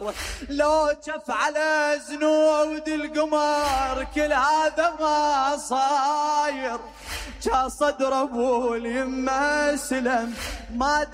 لو شف على زنود القمر كل هذا ما صاير. جا صدر ابو اليمه سلم ما